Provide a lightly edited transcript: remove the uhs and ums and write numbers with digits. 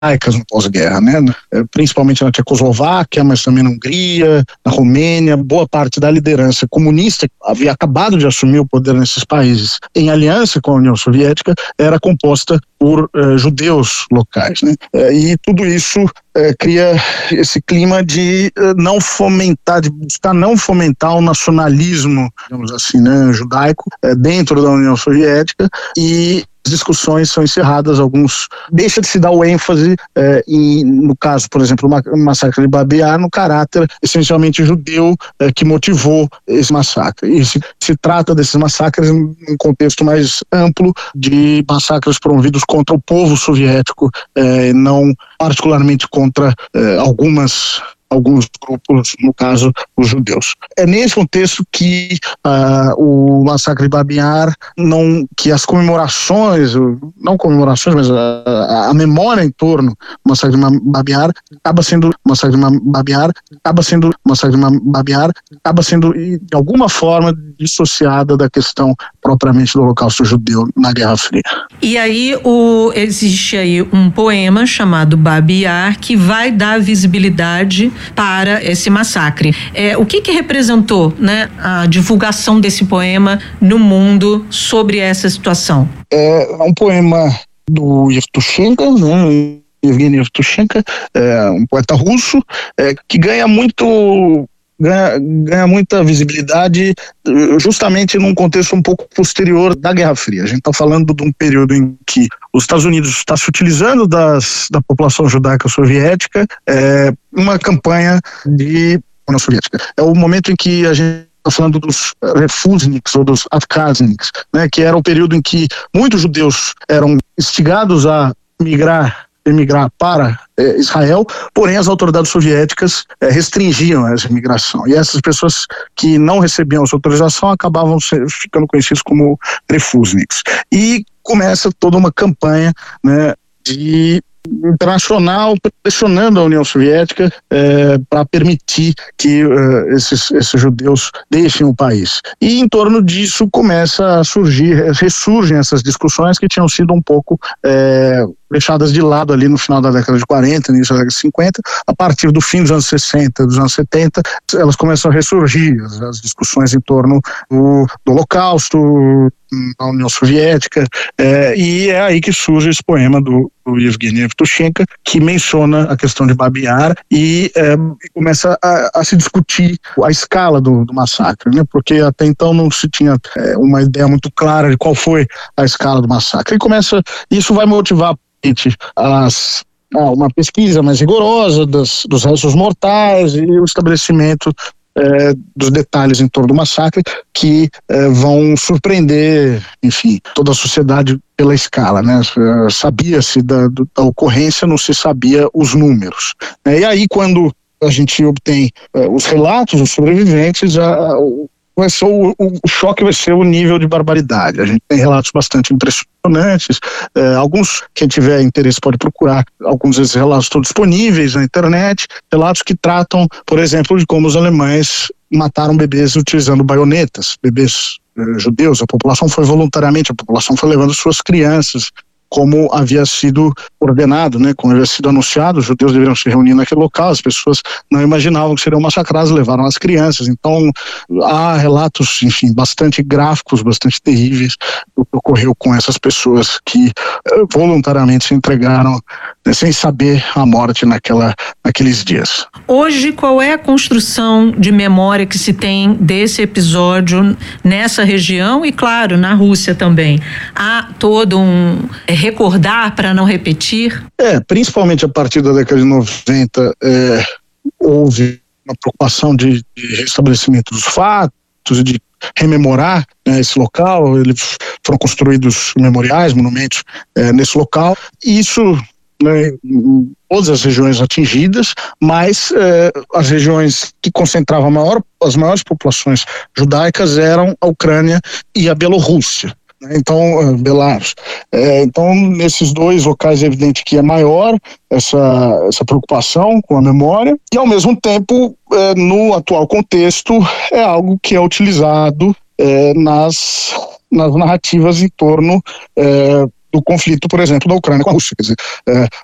judaicas no pós-guerra, né? Principalmente na Tchecoslováquia, mas também na Hungria, na Romênia. Boa parte da liderança comunista que havia acabado de assumir o poder nesses países em aliança com a União Soviética era composta por judeus locais, né? E tudo isso cria esse clima de buscar não fomentar o nacionalismo, digamos assim, né, judaico dentro da União Soviética, e as discussões são encerradas, deixa de se dar o ênfase no caso, por exemplo, o massacre de Babi Yar, no caráter essencialmente judeu que motivou esse massacre. E se trata desses massacres em um contexto mais amplo de massacres promovidos contra o povo soviético, não particularmente contra alguns grupos, no caso, os judeus. É nesse contexto que o massacre de Babi Yar, que as comemorações, mas a memória em torno do massacre de Babi Yar acaba sendo de alguma forma dissociada da questão propriamente do Holocausto judeu na Guerra Fria. E aí existe aí um poema chamado Babi Yar que vai dar visibilidade para esse massacre. O que representou, né, a divulgação desse poema no mundo sobre essa situação? É um poema do Yevtushenko, né? Evgeny Yevtushenko, um poeta russo, que ganha muita visibilidade justamente num contexto um pouco posterior da Guerra Fria. A gente está falando de um período em que os Estados Unidos está se utilizando da população judaica soviética, uma campanha de União Soviética. É o momento em que a gente está falando dos refusniks ou dos afkazniks, né, que era o período em que muitos judeus eram instigados a emigrar para Israel, porém as autoridades soviéticas restringiam essa imigração, e essas pessoas que não recebiam essa autorização acabavam ficando conhecidos como refusniks. E começa toda uma campanha, né, internacional pressionando a União Soviética para permitir que esses judeus deixem o país. E em torno disso ressurgem essas discussões que tinham sido um pouco deixadas de lado ali no final da década de 40, início da década de 50, a partir do fim dos anos 60, dos anos 70, elas começam a ressurgir, as discussões em torno do Holocausto, da União Soviética, e é aí que surge esse poema do Evgeny Yevtushenko, que menciona a questão de Babi Yar e começa a se discutir a escala do massacre, né? Porque até então não se tinha uma ideia muito clara de qual foi a escala do massacre. E isso vai motivar uma pesquisa mais rigorosa dos restos mortais e o estabelecimento dos detalhes em torno do massacre que vão surpreender, enfim, toda a sociedade pela escala, né? Sabia-se da ocorrência, não se sabia os números. E aí, quando a gente obtém os relatos dos sobreviventes, o choque vai ser o nível de barbaridade. A gente tem relatos bastante impressionantes. Alguns, quem tiver interesse pode procurar, alguns desses relatos estão disponíveis na internet, relatos que tratam, por exemplo, de como os alemães mataram bebês utilizando baionetas, bebês judeus. A população foi levando suas crianças, como havia sido ordenado, né, como havia sido anunciado. Os judeus deveriam se reunir naquele local, as pessoas não imaginavam que seriam massacrados, levaram as crianças. Então há relatos, enfim, bastante gráficos, bastante terríveis do que ocorreu com essas pessoas que voluntariamente se entregaram, né, sem saber a morte naqueles dias. Hoje, qual é a construção de memória que se tem desse episódio nessa região e, claro, na Rússia também? Há todo recordar para não repetir? Principalmente a partir da década de 90, houve uma preocupação de restabelecimento dos fatos e de rememorar, né, esse local. Foram construídos memoriais, monumentos nesse local. Isso, né, em todas as regiões atingidas, mas as regiões que concentravam as maiores populações judaicas eram a Ucrânia e a Bielorrússia. Então, Belarus. Então, nesses dois locais é evidente que é maior essa preocupação com a memória, e ao mesmo tempo, no atual contexto, é algo que é utilizado nas narrativas em torno do conflito, por exemplo, da Ucrânia com a Rússia. Quer dizer,